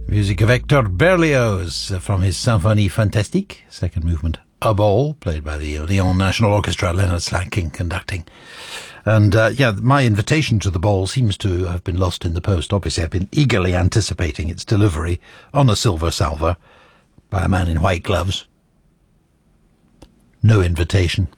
Music of Hector Berlioz from his Symphonie Fantastique, second movement, A Ball, played by the Lyon National Orchestra, Leonard Slatkin conducting. And, my invitation to the ball seems to have been lost in the post. Obviously, I've been eagerly anticipating its delivery on a silver salver by a man in white gloves. No invitation.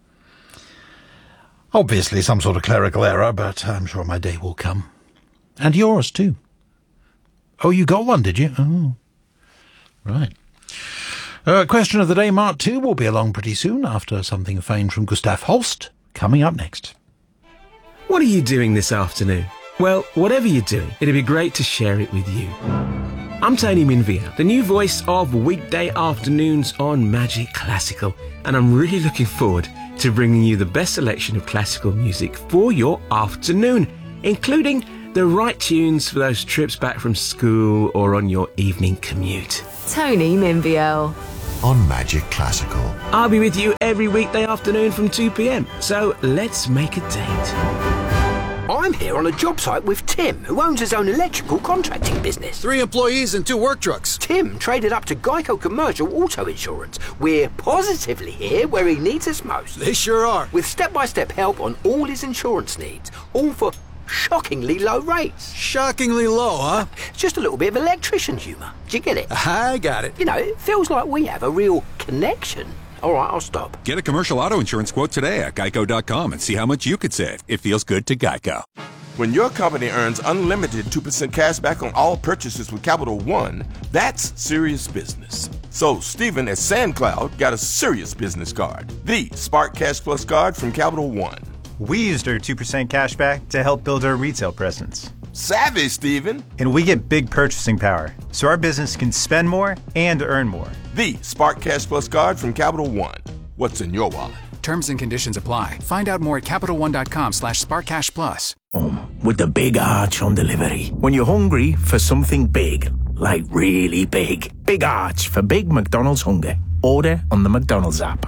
Obviously some sort of clerical error, but I'm sure my day will come. And yours, too. Oh, you got one, did you? Oh, right. Question of the day, Mark 2, will be along pretty soon after something fine from Gustav Holst, coming up next. What are you doing this afternoon? Well, whatever you're doing, it'd be great to share it with you. I'm Tony Minvia, the new voice of weekday afternoons on Magic Classical, and I'm really looking forward to bringing you the best selection of classical music for your afternoon, including the right tunes for those trips back from school or on your evening commute. Tony Minviel. On Magic Classical. I'll be with you every weekday afternoon from 2 p.m, so let's make a date. I'm here on a job site with Tim, who owns his own electrical contracting business. 3 employees and 2 work trucks. Tim traded up to Geico Commercial Auto Insurance. We're positively here where he needs us most. They sure are. With step-by-step help on all his insurance needs, all for shockingly low rates. Shockingly low, huh? Just a little bit of electrician humour. Do you get it? I got it. You know, it feels like we have a real connection. All right, I'll stop. Get a commercial auto insurance quote today at geico.com and see how much you could save. It feels good to Geico. When your company earns unlimited 2% cash back on all purchases with Capital One, that's serious business. So Stephen at SandCloud got a serious business card, the Spark Cash Plus card from Capital One. We used our 2% cash back to help build our retail presence. Savvy, Stephen. And we get big purchasing power, so our business can spend more and earn more. The Spark Cash Plus card from Capital One. What's in your wallet? Terms and conditions apply. Find out more at CapitalOne.com/SparkCashPlus. With the big arch on delivery. When you're hungry for something big, like really big. Big Arch for big McDonald's hunger. Order on the McDonald's app.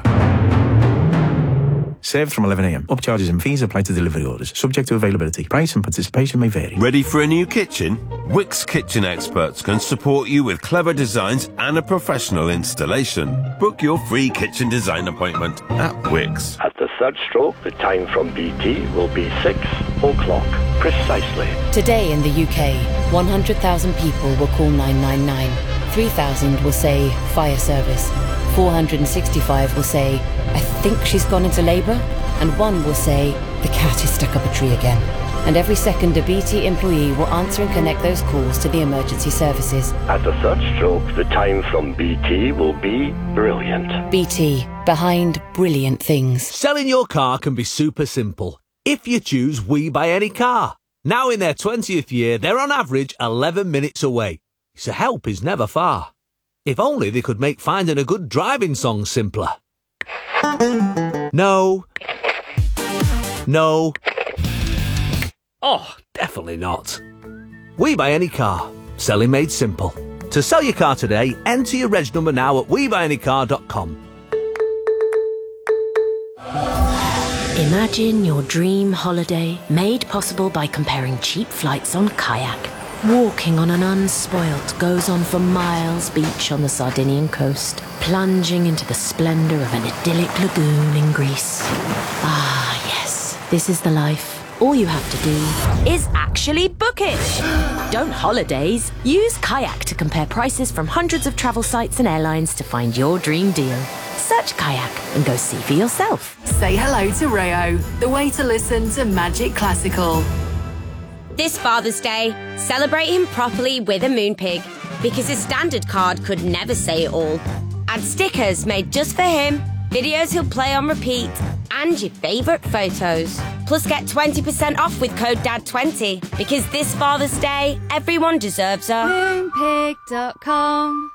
Served from 11 a.m. Upcharges and fees apply to delivery orders. Subject to availability. Price and participation may vary. Ready for a new kitchen? Wix Kitchen experts can support you with clever designs and a professional installation. Book your free kitchen design appointment at Wix. At the third stroke, the time from BT will be 6 o'clock precisely. Today in the UK, 100,000 people will call 999. 3,000 will say fire service. 465 will say, I think she's gone into labour, and 1 will say, the cat is stuck up a tree again. And every second a BT employee will answer and connect those calls to the emergency services. At the third stroke, the time from BT will be brilliant. BT, behind brilliant things. Selling your car can be super simple if you choose We Buy Any Car. Now in their 20th year, they're on average 11 minutes away, so help is never far. If only they could make finding a good driving song simpler. No. No. Oh, definitely not. We Buy Any Car. Selling made simple. To sell your car today, enter your reg number now at webuyanycar.com. Imagine your dream holiday made possible by comparing cheap flights on Kayak. Walking on an unspoilt goes-on for miles beach on the Sardinian coast, plunging into the splendour of an idyllic lagoon in Greece. Ah, yes, this is the life. All you have to do is actually book it. Don't holidays. Use Kayak to compare prices from hundreds of travel sites and airlines to find your dream deal. Search Kayak and go see for yourself. Say hello to Rayo, the way to listen to Magic Classical. This Father's Day, celebrate him properly with a Moonpig, because his standard card could never say it all. Add stickers made just for him, videos he'll play on repeat, and your favourite photos. Plus get 20% off with code DAD20, because this Father's Day, everyone deserves a Moonpig.com.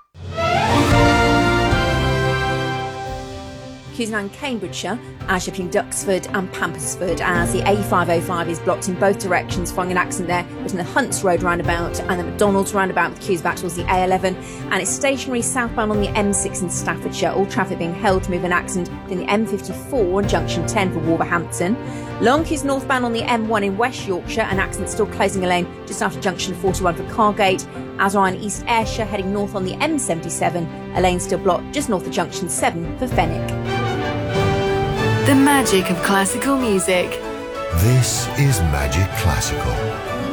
Cusenang, Cambridgeshire, Ashiping, Duxford and Pampersford, as the A505 is blocked in both directions following an accident there between the Hunts Road roundabout and the McDonald's roundabout with queues back towards the A11, and it's stationary southbound on the M6 in Staffordshire, all traffic being held to move an accident in the M54 and junction 10 for Wolverhampton. Long queues northbound on the M1 in West Yorkshire, an accident still closing a lane just after junction 41 for Cargate. As are in East Ayrshire heading north on the M77, a lane still blocked just north of junction 7 for Fenwick. The magic of classical music. This is Magic Classical.